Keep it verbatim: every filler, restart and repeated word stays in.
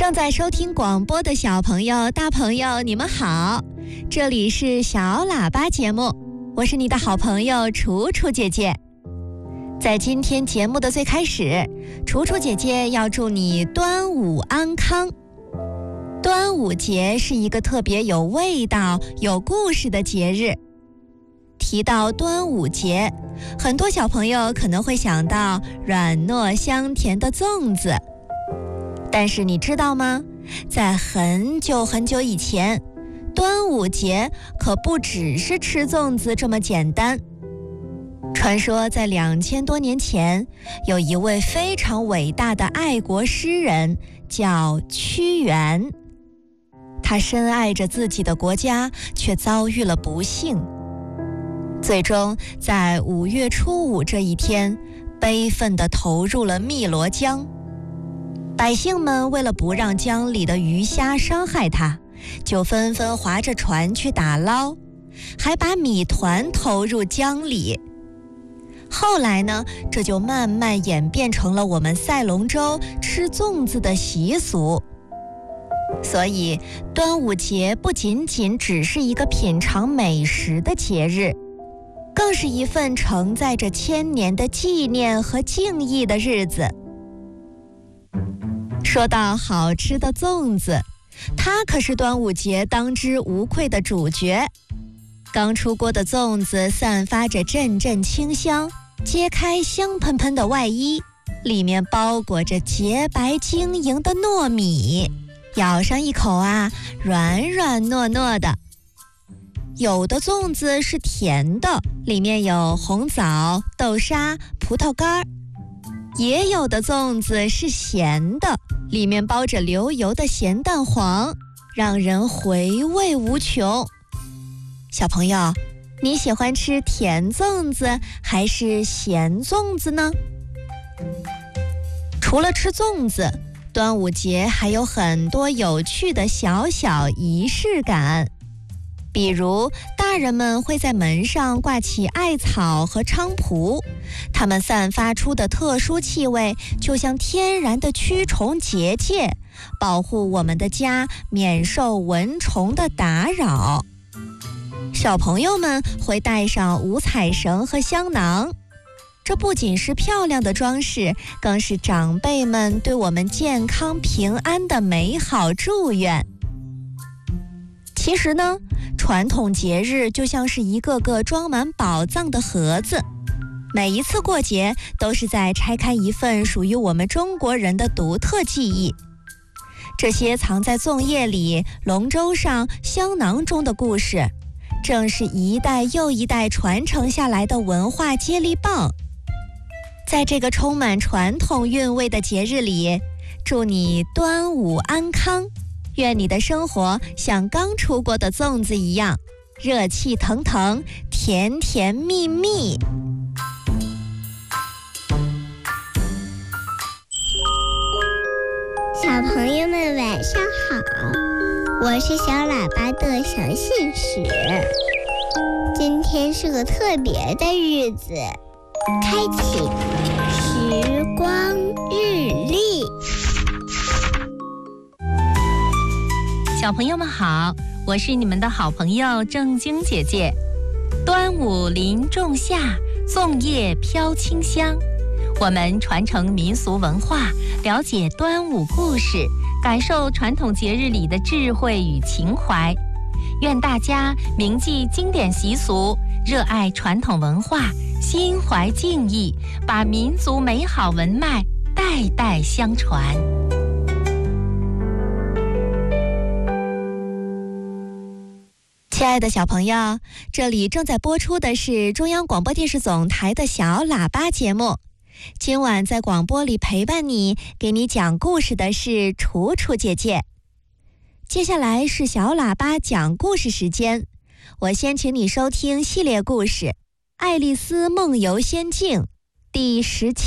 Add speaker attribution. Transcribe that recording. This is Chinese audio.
Speaker 1: 正在收听广播的小朋友、大朋友，你们好，这里是小喇叭节目，我是你的好朋友楚楚姐姐。在今天节目的最开始，楚楚姐姐要祝你端午安康。端午节是一个特别有味道、有故事的节日。提到端午节，很多小朋友可能会想到软糯香甜的粽子。但是你知道吗？在很久很久以前，端午节可不只是吃粽子这么简单。传说在两千多年前，有一位非常伟大的爱国诗人，叫屈原。他深爱着自己的国家，却遭遇了不幸。最终在五月初五这一天，悲愤地投入了汨罗江。百姓们为了不让江里的鱼虾伤害他，就纷纷划着船去打捞，还把米团投入江里。后来呢，这就慢慢演变成了我们赛龙舟吃粽子的习俗。所以端午节不仅仅只是一个品尝美食的节日，更是一份承载着千年的纪念和敬意的日子。说到好吃的粽子，它可是端午节当之无愧的主角。刚出锅的粽子散发着阵阵清香，揭开香喷喷的外衣，里面包裹着洁白晶莹的糯米，咬上一口啊，软软糯糯的。有的粽子是甜的，里面有红枣、豆沙、葡萄干；也有的粽子是咸的，里面包着流油的咸蛋黄，让人回味无穷。小朋友，你喜欢吃甜粽子还是咸粽子呢？除了吃粽子，端午节还有很多有趣的小小仪式感。比如大人们会在门上挂起艾草和菖蒲，它们散发出的特殊气味就像天然的驱虫结界，保护我们的家免受蚊虫的打扰。小朋友们会带上五彩绳和香囊，这不仅是漂亮的装饰，更是长辈们对我们健康平安的美好祝愿。其实呢，传统节日就像是一个个装满宝藏的盒子，每一次过节都是在拆开一份属于我们中国人的独特记忆。这些藏在粽叶里、龙舟上、香囊中的故事，正是一代又一代传承下来的文化接力棒。在这个充满传统韵味的节日里，祝你端午安康，愿你的生活像刚出锅的粽子一样，热气腾腾，甜甜蜜蜜。
Speaker 2: 小朋友们晚上好，我是小喇叭的小信使。今天是个特别的日子，开启时光日历。
Speaker 3: 小朋友们好，我是你们的好朋友正晶姐姐。端午临仲夏，粽叶飘清香。我们传承民俗文化，了解端午故事，感受传统节日里的智慧与情怀。愿大家铭记经典习俗，热爱传统文化，心怀敬意，把民族美好文脉代代相传。
Speaker 1: 亲爱的小朋友，这里正在播出的是中央广播电视总台的小喇叭节目。今晚在广播里陪伴你，给你讲故事的是楚楚姐姐。接下来是小喇叭讲故事时间，我先请你收听系列故事《爱丽丝梦游仙境》第十七